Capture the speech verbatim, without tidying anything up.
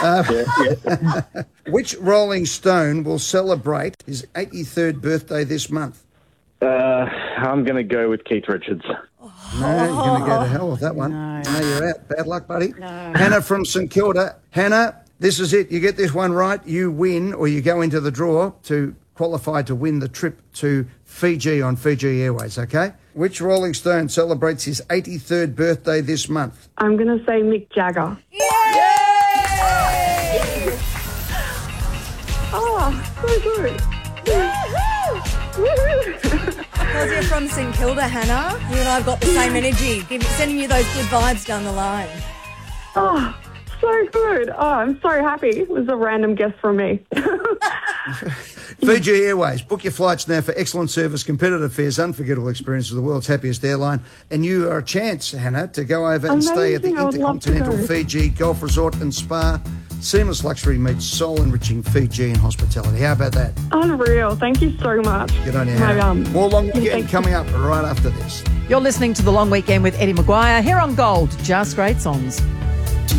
Uh, yeah, yeah. Which Rolling Stone will celebrate his eighty-third birthday this month? Uh, I'm going to go with Keith Richards. No, you're going to go to hell with that one. No. No, you're out. Bad luck, buddy. No. Hannah from St Kilda. Hannah, this is it. You get this one right, you win, or you go into the draw to qualify to win the trip to Fiji on Fiji Airways, okay? Which Rolling Stone celebrates his eighty-third birthday this month? I'm going to say Mick Jagger. Yay! Oh, so good. Because you're from St Kilda, Hannah, you and I have got the same energy, Give, sending you those good vibes down the line. Oh, so good. Oh, I'm so happy. It was a random guess from me. Fiji Airways. Book your flights now for excellent service, competitive fares, unforgettable experience of the world's happiest airline. And you are a chance, Hannah, to go over and stay at the Amazing. I would love to Intercontinental go. Fiji Golf Resort and Spa. Seamless luxury meets soul-enriching Fijian hospitality. How about that? Unreal. Thank you so much. Good on you, My, Hannah. um, More long weekend thank you. coming up right after this. You're listening to The Long Weekend with Eddie Maguire here on Gold. Just great songs.